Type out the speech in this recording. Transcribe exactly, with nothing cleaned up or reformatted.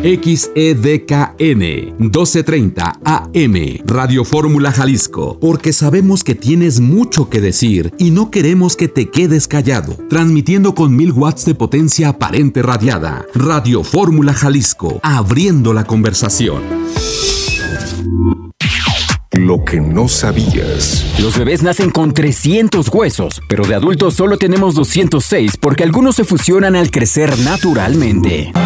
X E D K N doce treinta A M, Radio Fórmula Jalisco, porque sabemos que tienes mucho que decir y no queremos que te quedes callado. Transmitiendo con mil watts de potencia aparente radiada. Radio Fórmula Jalisco, abriendo la conversación. Lo que no sabías. Los bebés nacen con trescientos huesos, pero de adultos solo tenemos doscientos seis porque algunos se fusionan al crecer naturalmente.